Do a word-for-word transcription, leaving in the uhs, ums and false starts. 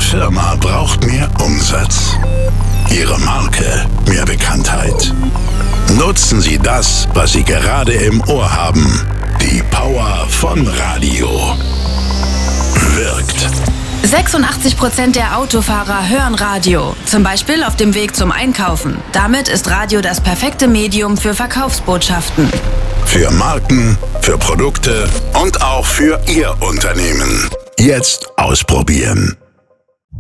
Firma braucht mehr Umsatz? Ihre Marke mehr Bekanntheit? Nutzen Sie das, was Sie gerade im Ohr haben. Die Power von Radio. Wirkt. sechsundachtzig Prozent der Autofahrer hören Radio, zum Beispiel auf dem Weg zum Einkaufen. Damit ist Radio das perfekte Medium für Verkaufsbotschaften. Für Marken, für Produkte und auch für Ihr Unternehmen. Jetzt ausprobieren.